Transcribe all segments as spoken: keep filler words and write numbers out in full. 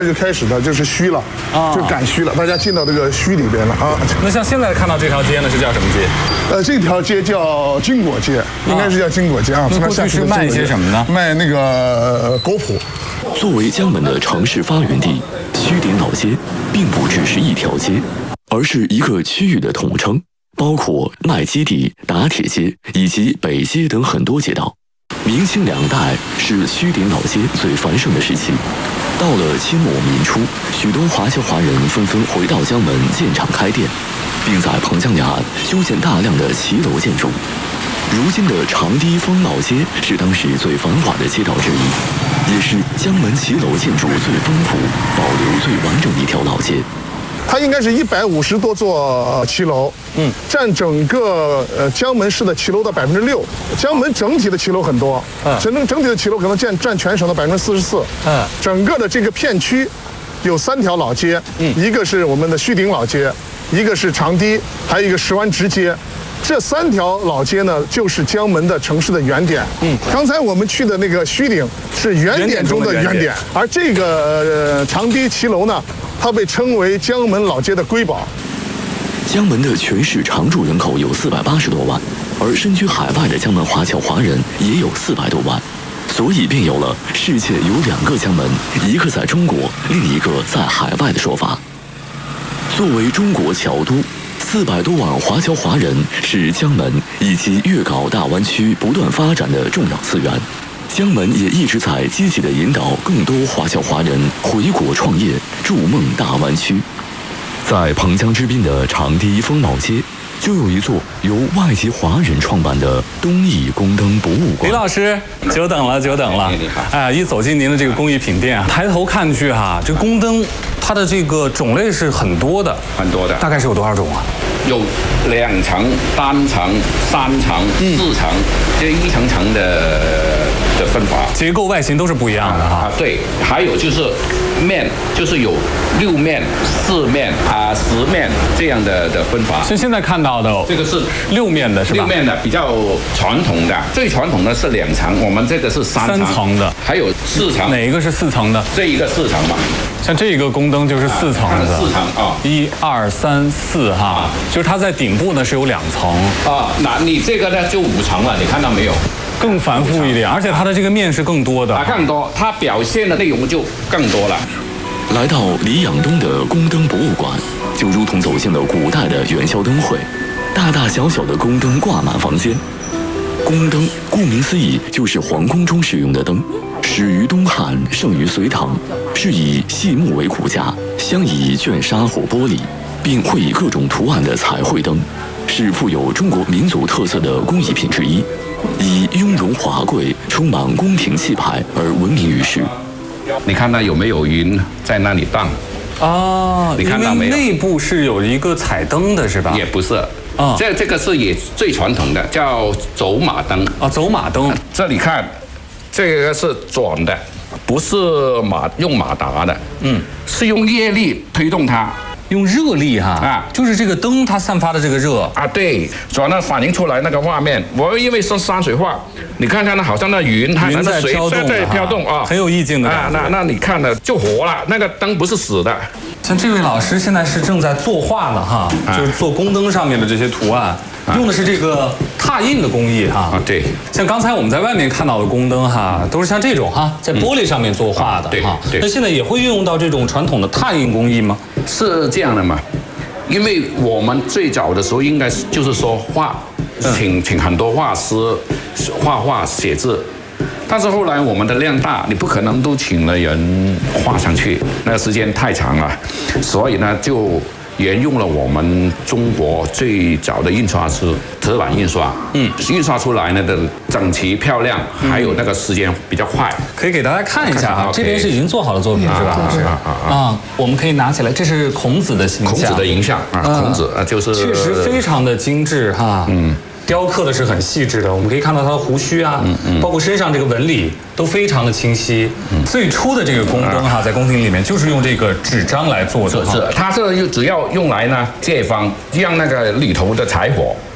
就开始的就是虚了啊，就赶虚了，大家进到这个虚里边了啊。 那像现在看到这条街呢，是叫什么街？ 呃，这条街叫金果街，应该是叫金果街啊。 那过去是卖一些什么呢？ 卖那个果脯。 作为江门的城市发源地，须顶老街并不只是一条街，而是一个区域的统称，包括麦基地、打铁街以及北街等很多街道。明清两代是须顶老街最繁盛的时期。到了清末民初，许多华侨华人纷纷回到江门建厂开店，并在彭江两岸修建大量的骑楼建筑。如今的长堤风闹街是当时最繁华的街道之一，也是江门骑楼建筑最丰富、保留最完整的一条老街。 它应该是一百五十多座骑楼，嗯，占整个呃江门市的骑楼的百分之六。江门整体的骑楼很多，嗯，整整整体的骑楼可能占占全省的百分之四十四。嗯，整个的这个片区有三条老街，嗯，一个是我们的须顶老街，一个是长堤，还有一个石湾直街。这三条老街呢，就是江门的城市的原点。嗯，刚才我们去的那个须顶是原点中的原点，而这个呃长堤骑楼呢，它被称为江门老街的瑰宝。 江门的全市常住人口有四百八十多万，而身居海外的江门华侨华人也有四百多万，所以便有了世界有两个江门，一个在中国，另一个在海外的说法。作为中国侨都，四百多万华侨华人是江门以及粤港澳大湾区不断发展的重要资源。江门也一直在积极地引导更多华侨华人回国创业，筑梦大湾区。在彭江之滨的长堤风貌街，就有一座由外籍华人创办的东艺宫灯博物馆。 李老师，久等了，久等了。 你好。 哎，一走进您的这个工艺品店，抬头看去哈，这宫灯它的这个种类是很多的， 很多的。 大概是有多少种啊？ 有两层、单层、三层、四层，这一层层的的分法， 结构外形都是不一样的哈。 啊，对，还有就是面，就是有六面、四面啊、十面这样的的分法。 像现在看到的， 这个是六面的是吧？ 六面的比较传统的，最传统的是两层，我们这个是三层。 三层的， 还有四层。 哪一个是四层的？ 这一个四层嘛。 像这个宫灯就是四层的， 四层啊， 一二三四哈，就是它在顶部呢是有两层啊。那你这个呢就五层了，你看到没有？ 更繁复一点，而且它的这个面是更多的啊，更多，它表现的内容就更多了。 来到黎养东的宫灯博物馆，就如同走进了古代的元宵灯会，大大小小的宫灯挂满房间。宫灯顾名思义就是皇宫中使用的灯，始于东汉，盛于隋唐，是以细木为骨架，镶以绢纱或玻璃，并绘以各种图案的彩绘灯，是富有中国民族特色的工艺品之一，以雍容华贵、充满宫廷气派而闻名于世。 你看到有没有云在那里荡？ 啊， 你看到没有？ 内部是有一个彩灯的，是吧？ 也不是。啊，这这个是也最传统的，叫走马灯啊，走马灯。 这里看，这个是转的，不是马用马达的，嗯，是用业力推动它， 用热力哈啊，就是这个灯它散发的这个热啊，对，转了反映出来那个画面。我因为是山水画，你看看它好像那云，它云在飘动， 在飘动啊， 很有意境的啊。那那你看了就活了，那个灯不是死的。 像这位老师现在是正在作画呢哈，就是做宫灯上面的这些图案，用的是这个拓印的工艺哈。 啊，对。 像刚才我们在外面看到的宫灯哈，都是像这种哈，在玻璃上面作画的哈。 对。 那现在也会运用到这种传统的拓印工艺吗？ 是这样的嘛，因为我们最早的时候应该是就是说画，请请很多画师画画写字。但是后来我们的量大，你不可能都请了人画上去，那个时间太长了，所以呢就沿用了我们中国最早的印刷师纸板印刷，嗯，印刷出来呢的整齐漂亮，还有那个时间比较快。 可以给大家看一下啊，这边是已经做好的作品是吧？ 是啊啊啊，我们可以拿起来，这是孔子的形象， 孔子的形象啊，孔子啊就是确实非常的精致哈，嗯。雕刻的是很细致的，我们可以看到他的胡须啊，嗯嗯、包括身上这个纹理都非常的清晰。嗯、最初的这个宫灯哈，在宫廷里面就是用这个纸张来做的， 是是，它这就只要用来呢借方，让那个里头的柴火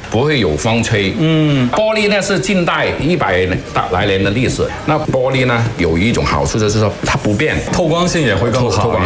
不会有风吹。嗯，玻璃呢是近代一百来年的历史。那玻璃呢有一种好处就是说它不变， 透光性也会更好。